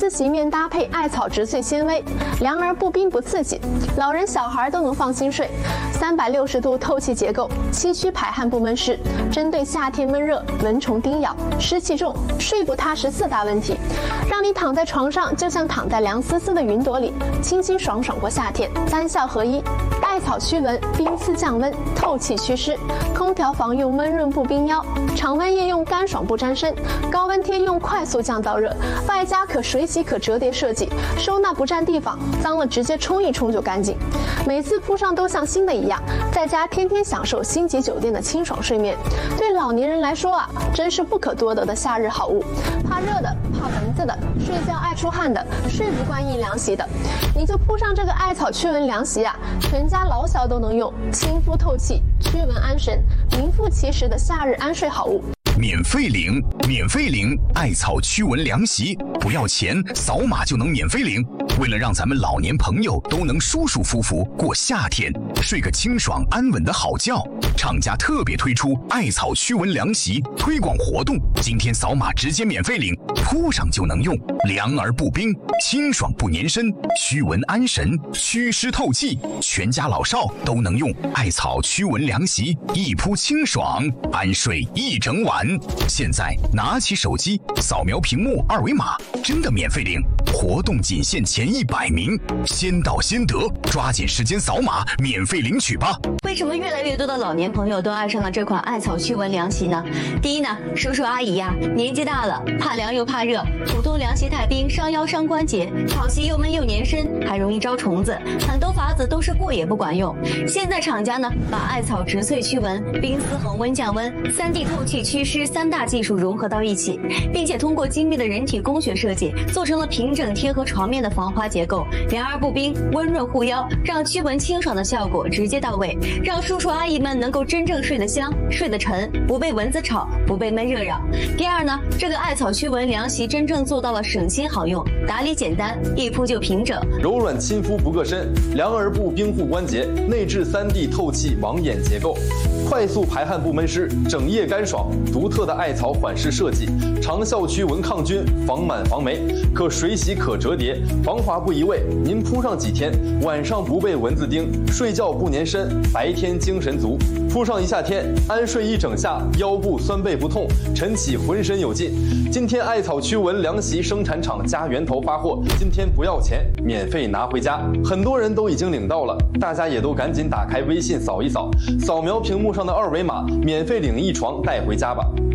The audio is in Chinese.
丝席面搭配艾草植萃纤维，凉而不冰不刺激，老人小孩都能放心睡。360度透气结构，7区排汗不闷湿，针对夏天闷热、蚊虫叮咬、湿气重、睡不踏实4大问题，让你躺在床上就像躺在凉丝丝的云朵里，清清爽爽过夏天，3效合一。艾草驱蚊，冰丝降温，透气祛湿。空调房用闷润不冰腰，常温夜用干爽不沾身，高温天用快速降燥热，外加可水洗可折叠设计，收纳不占地方，脏了直接冲一冲就干净。每次铺上都像新的一样，在家天天享受星级酒店的清爽睡眠。对老年人来说啊，真是不可多得的夏日好物。怕热的，怕蚊子的，睡觉爱出汗的，睡不惯一凉席的，你就铺上这个艾草驱蚊凉席啊，全家老小都能用，亲肤透气，驱蚊安神，名副其实的夏日安睡好物。 免费领艾草驱蚊凉席，不要钱，扫码就能免费领。为了让咱们老年朋友都能舒舒服服过夏天，睡个清爽安稳的好觉，厂家特别推出艾草驱蚊凉席推广活动，今天扫码直接免费领，铺上就能用，凉而不冰，清爽不粘身，驱蚊安神，祛湿透气，全家老少都能用。艾草驱蚊凉席，一铺清爽，安睡一整晚。现在拿起手机扫描屏幕2维码，真的免费领。活动仅限前100名，先到先得，抓紧时间扫码免费领取吧。 为什么越来越多的老年朋友都爱上了这款艾草驱蚊凉席呢？第一呢，叔叔阿姨呀，年纪大了，怕凉又怕热，普通凉席太冰，伤腰伤关节，草席又闷又粘身，还容易招虫子，很多法子都是过也不管用。现在厂家呢，把艾草植萃驱蚊、冰丝恒温降温、3D 透气祛湿3大技术融合到一起，并且通过精密的人体工学设计，做成了平整贴合床面的防滑结构，凉而不冰，温润护腰，让驱蚊清爽的效果直接到位，让叔叔阿姨们能够真正睡得香、睡得沉，不被蚊子吵，不被闷热扰。第二呢，这个艾草驱蚊凉席真正做到了省心好用，打理简单，一铺就平整， 柔软亲肤不硌身，凉而不冰护关节，内置3D 透气网眼结构，快速排汗不闷湿，整夜干爽。独特的艾草缓释设计，长效驱蚊抗菌，防螨防霉，可水洗可折叠，防滑不移位。您铺上几天，晚上不被蚊子叮，睡觉不粘身，白天精神足。铺上一夏天，安睡一整夏，腰部酸背不痛，晨起浑身有劲。今天艾草驱蚊凉席生产厂家源头发货，今天不要钱，免费拿回家。很多人都已经领到了，大家也都赶紧打开微信扫一扫，扫描屏幕上的2维码，免费领一床带回家吧。